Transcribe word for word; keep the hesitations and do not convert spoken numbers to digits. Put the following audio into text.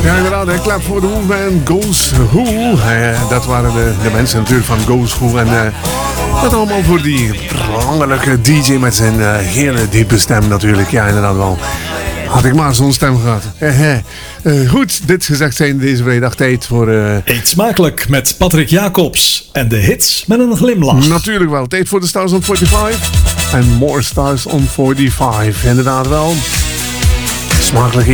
Ja, inderdaad, hè, klap voor de Who en Goes Who. Uh, dat waren de, de mensen natuurlijk van Goes Who. En uh, dat allemaal voor die prangelijke D J met zijn uh, hele diepe stem natuurlijk. Ja, inderdaad wel. Had ik maar zo'n stem gehad. Uh, uh, goed, dit gezegd zijn deze vrijdag tijd voor... Uh... Eet smakelijk met Patrick Jacobs. En de hits met een glimlach. Natuurlijk wel. Tijd voor de Stars on vijfenveertig. En more Stars on vijfenveertig. Inderdaad wel. Smakelijk.